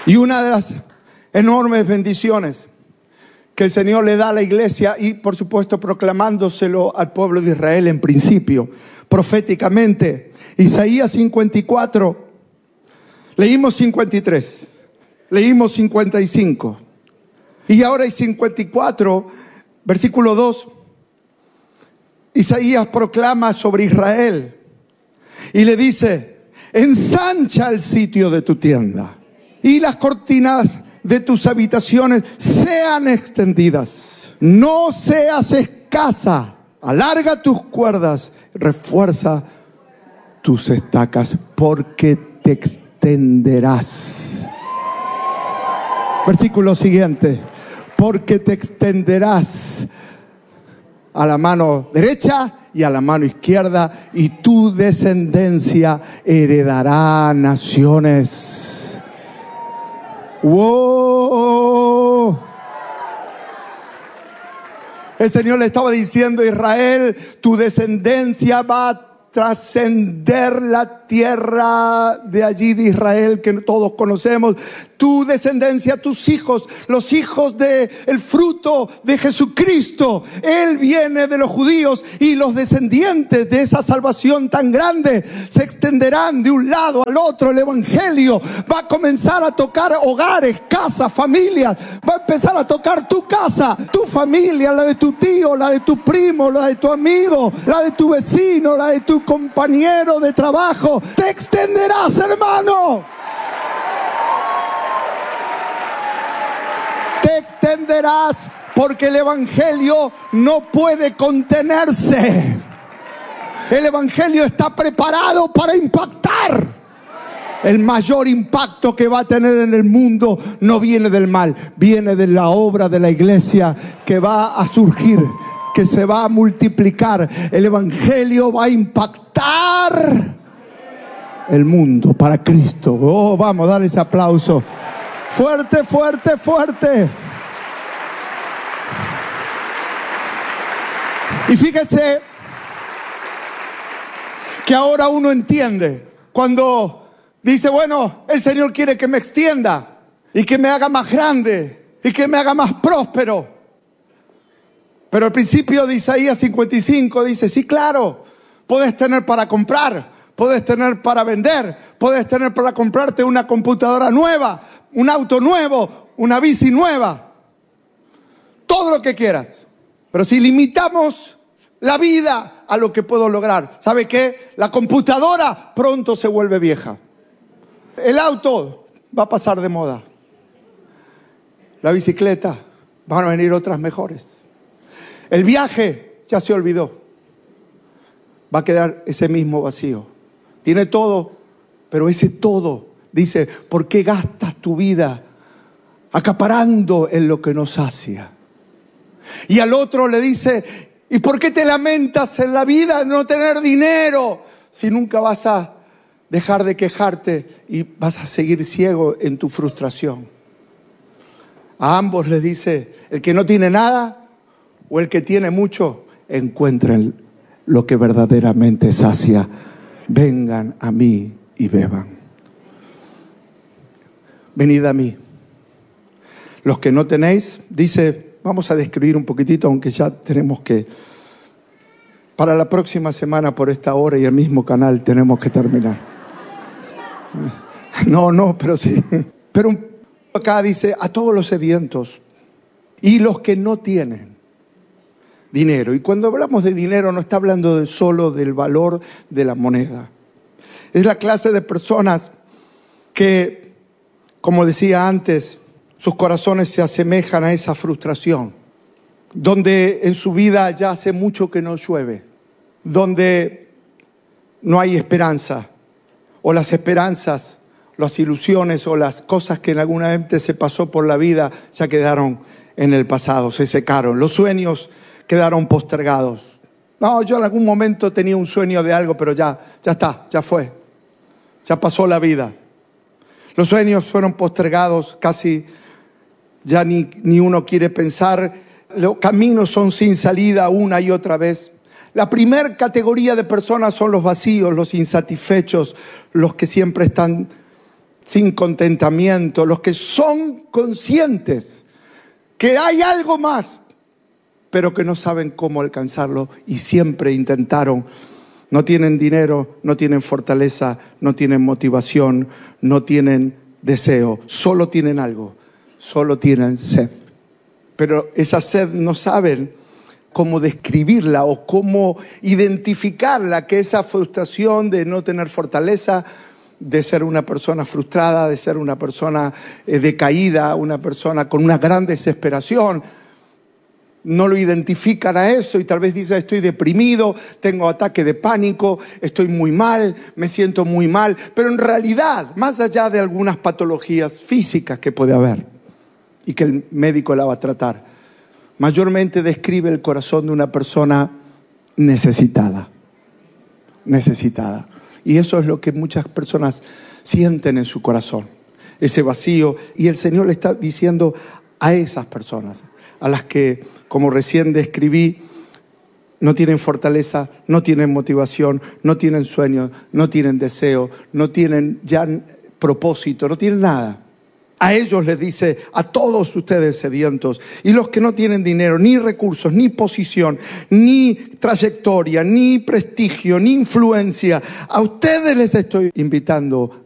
Y una de las enormes bendiciones que el Señor le da a la iglesia, y por supuesto proclamándoselo al pueblo de Israel en principio, proféticamente, Isaías 54, leímos 53, leímos 55, y ahora hay 54, versículo 2, Isaías proclama sobre Israel y le dice: ensancha el sitio de tu tienda y las cortinas de tus habitaciones sean extendidas. No seas escasa. Alarga tus cuerdas, refuerza tus estacas, porque te extenderás. Versículo siguiente: porque te extenderás a la mano derecha y a la mano izquierda, y tu descendencia heredará naciones. ¡Wow! El Señor le estaba diciendo a Israel: tu descendencia va a trascender la tierra de allí de Israel que todos conocemos. Tu descendencia, tus hijos, los hijos del fruto de Jesucristo. Él viene de los judíos, y los descendientes de esa salvación tan grande se extenderán de un lado al otro. El evangelio va a comenzar a tocar hogares, casas, familias. Va a empezar a tocar tu casa, tu familia, la de tu tío, la de tu primo, la de tu amigo, la de tu vecino, la de tu compañero de trabajo. Te extenderás, hermano. Te extenderás, porque el evangelio no puede contenerse. El evangelio está preparado para impactar. El mayor impacto que va a tener en el mundo no viene del mal, viene de la obra de la iglesia que va a surgir, que se va a multiplicar. El evangelio va a impactar el mundo para Cristo. Oh, vamos a dar ese aplauso. Fuerte, fuerte, fuerte. Y fíjese que ahora uno entiende cuando dice: bueno, el Señor quiere que me extienda y que me haga más grande y que me haga más próspero. Pero al principio de Isaías 55 dice: sí, claro, puedes tener para comprar, puedes tener para vender, puedes tener para comprarte una computadora nueva, un auto nuevo, una bici nueva, todo lo que quieras. Pero si limitamos la vida a lo que puedo lograr, ¿sabe qué? La computadora pronto se vuelve vieja. El auto va a pasar de moda. La bicicleta, van a venir otras mejores. El viaje ya se olvidó. Va a quedar ese mismo vacío. Tiene todo, pero ese todo, dice: ¿por qué gastas tu vida acaparando en lo que no sacia? Y al otro le dice: ¿y por qué te lamentas en la vida de no tener dinero si nunca vas a dejar de quejarte y vas a seguir ciego en tu frustración? A ambos les dice: el que no tiene nada o el que tiene mucho, encuentren lo que verdaderamente sacia. Vengan a mí y beban. Venid a mí. Los que no tenéis, dice, vamos a describir un poquitito, aunque ya tenemos que, para la próxima semana por esta hora y el mismo canal tenemos que terminar. No, pero sí. Pero acá dice: a todos los sedientos y los que no tienen dinero. Y cuando hablamos de dinero no está hablando solo del valor de la moneda. Es la clase de personas que, como decía antes, sus corazones se asemejan a esa frustración, donde en su vida ya hace mucho que no llueve, donde no hay esperanza, o las esperanzas, las ilusiones o las cosas que en alguna vez se pasó por la vida ya quedaron en el pasado, se secaron. Los sueños quedaron postergados. No, yo en algún momento tenía un sueño de algo, pero ya está, ya fue, ya pasó la vida. Los sueños fueron postergados, casi ya ni uno quiere pensar. Los caminos son sin salida una y otra vez. La primera categoría de personas son los vacíos, los insatisfechos, los que siempre están sin contentamiento, los que son conscientes que hay algo más, pero que no saben cómo alcanzarlo y siempre intentaron. No tienen dinero, no tienen fortaleza, no tienen motivación, no tienen deseo, solo tienen algo, solo tienen sed. Pero esa sed no saben cómo describirla o cómo identificarla, que esa frustración de no tener fortaleza, de ser una persona frustrada, de ser una persona decaída, una persona con una gran desesperación. No lo identifican a eso y tal vez dicen: estoy deprimido, tengo ataque de pánico, estoy muy mal, me siento muy mal. Pero en realidad, más allá de algunas patologías físicas que puede haber y que el médico la va a tratar, mayormente describe el corazón de una persona necesitada. Necesitada. Y eso es lo que muchas personas sienten en su corazón, ese vacío. Y el Señor le está diciendo a esas personas, a las que, como recién describí, no tienen fortaleza, no tienen motivación, no tienen sueño, no tienen deseo, no tienen ya propósito, no tienen nada. A ellos les dice: a todos ustedes sedientos, y los que no tienen dinero, ni recursos, ni posición, ni trayectoria, ni prestigio, ni influencia, a ustedes les estoy invitando